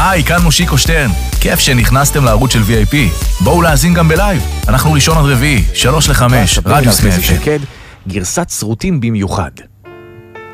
היי, כאן מושיקו שטרן. כיף שנכנסתם לערוץ של VIP. בואו להאזין גם בלייב. אנחנו ראשון עד רביעי, 3 ל-5, רדיו סמי FM. גרסת סרוטים במיוחד.